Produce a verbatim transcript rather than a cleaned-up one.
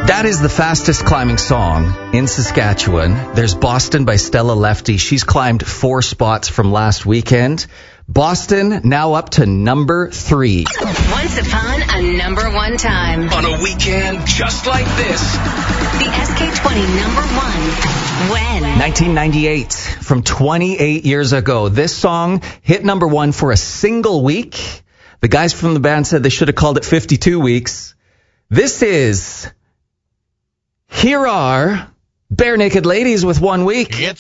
That is the fastest climbing song in Saskatchewan. There's Boston by Stella Lefty. She's climbed four spots from last weekend. Boston now up to number three. Once upon a number one time. On a weekend just like this. The S K twenty number one. When? nineteen ninety-eight, from twenty-eight years ago. This song hit number one for a single week. The guys from the band said they should have called it fifty-two weeks. This is Here Are Bare Naked Ladies with One Week.